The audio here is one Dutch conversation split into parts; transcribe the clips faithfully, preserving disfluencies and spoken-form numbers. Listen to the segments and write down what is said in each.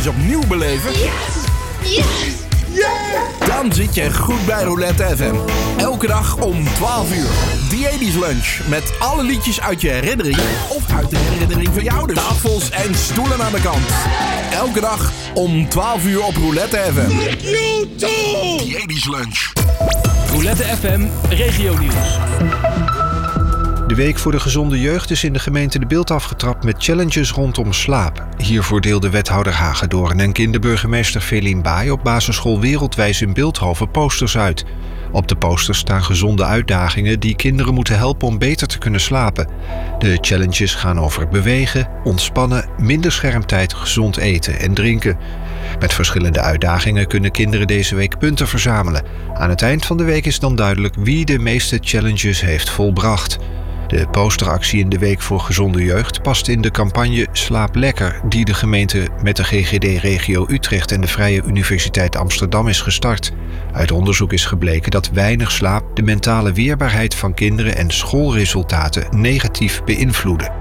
eens opnieuw beleven? Yes! Yes! Yeah! Dan zit je goed bij Roulette F M. Elke dag om twaalf uur. Diedisch Lunch met alle liedjes uit je herinnering of uit de herinnering van je ouders. Tafels en stoelen aan de kant. Elke dag om twaalf uur op Roulette F M. Fuck you too! Diedisch Lunch. Roulette F M Regionieuws. De Week voor de Gezonde Jeugd is in de gemeente De Bilt afgetrapt met challenges rondom slaap. Hiervoor deelde wethouder Hagedoorn en kinderburgemeester Feline Baai op basisschool Wereldwijs in Bilthoven posters uit. Op de posters staan gezonde uitdagingen die kinderen moeten helpen om beter te kunnen slapen. De challenges gaan over bewegen, ontspannen, minder schermtijd, gezond eten en drinken. Met verschillende uitdagingen kunnen kinderen deze week punten verzamelen. Aan het eind van de week is dan duidelijk wie de meeste challenges heeft volbracht. De posteractie in de Week voor Gezonde Jeugd past in de campagne Slaap Lekker, die de gemeente met de G G D-regio Utrecht en de Vrije Universiteit Amsterdam is gestart. Uit onderzoek is gebleken dat weinig slaap de mentale weerbaarheid van kinderen en schoolresultaten negatief beïnvloeden.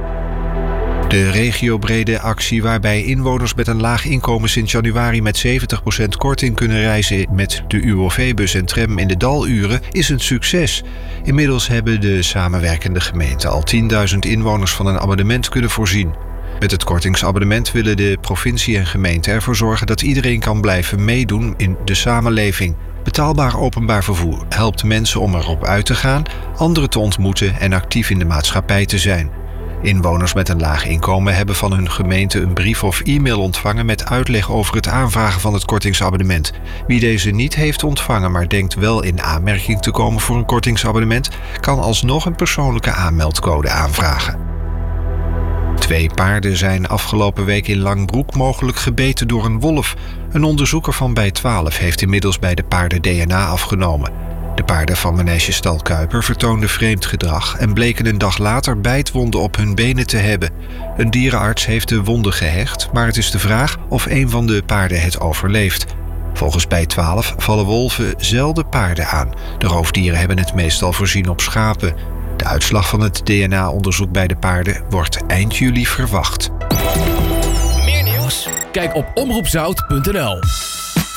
De regiobrede actie waarbij inwoners met een laag inkomen sinds januari met zeventig procent korting kunnen reizen met de U O V-bus en tram in de daluren is een succes. Inmiddels hebben de samenwerkende gemeenten al tienduizend inwoners van een abonnement kunnen voorzien. Met het kortingsabonnement willen de provincie en gemeente ervoor zorgen dat iedereen kan blijven meedoen in de samenleving. Betaalbaar openbaar vervoer helpt mensen om erop uit te gaan, anderen te ontmoeten en actief in de maatschappij te zijn. Inwoners met een laag inkomen hebben van hun gemeente een brief of e-mail ontvangen met uitleg over het aanvragen van het kortingsabonnement. Wie deze niet heeft ontvangen, maar denkt wel in aanmerking te komen voor een kortingsabonnement, kan alsnog een persoonlijke aanmeldcode aanvragen. Twee paarden zijn afgelopen week in Langbroek mogelijk gebeten door een wolf. Een onderzoeker van bij twaalf heeft inmiddels bij de paarden D N A afgenomen. De paarden van Manegestal Kuiper vertoonden vreemd gedrag en bleken een dag later bijtwonden op hun benen te hebben. Een dierenarts heeft de wonden gehecht, maar het is de vraag of een van de paarden het overleeft. Volgens bij twaalf vallen wolven zelden paarden aan. De roofdieren hebben het meestal voorzien op schapen. De uitslag van het D N A-onderzoek bij de paarden wordt eind juli verwacht. Meer nieuws? Kijk op omroep zout punt n l.